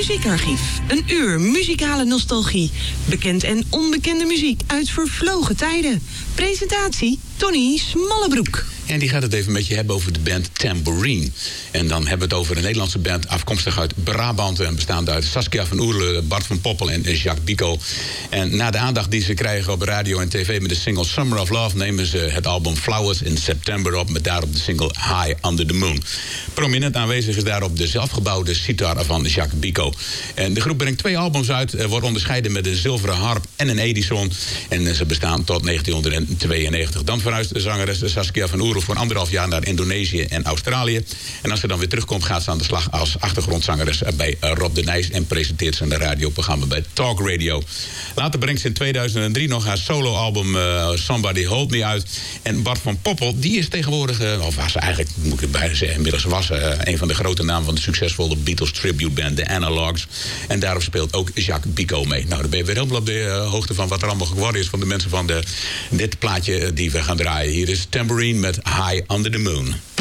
Muziekarchief. Een uur muzikale nostalgie. Bekend en onbekende muziek uit vervlogen tijden. Presentatie Tony Smallebroek. En die gaat het even met je hebben over de band Tambourine. En dan hebben we het over een Nederlandse band afkomstig uit Brabant. En bestaande uit Saskia van Oerle, Bart van Poppel en Jacques Bico. En na de aandacht die ze krijgen op radio en tv met de single Summer of Love, nemen ze het album Flowers in September op, met daarop de single High Under the Moon. Prominent aanwezig is daarop de zelfgebouwde sitar van Jacques Bico. En de groep brengt 2 albums uit, wordt onderscheiden met een zilveren harp en een Edison. En ze bestaan tot 1992. Dan verhuist de zangeres Saskia van Oerle voor 1,5 jaar naar Indonesië en Australië. En als ze dan weer terugkomt, gaat ze aan de slag als achtergrondzangeres bij Rob de Nijs en presenteert ze een radioprogramma bij Talk Radio. Later brengt ze in 2003 nog haar soloalbum Somebody Hold Me uit. En Bart van Poppel, die is tegenwoordig, of was eigenlijk, moet ik bijna zeggen, inmiddels was een van de grote namen van de succesvolle Beatles tribute band, de Analogs. En daarop speelt ook Jacques Bico mee. Nou, dan ben je weer helemaal op de hoogte van wat er allemaal geworden is van de mensen van dit plaatje die we gaan draaien. Hier is Tambourine met High Under the Moon.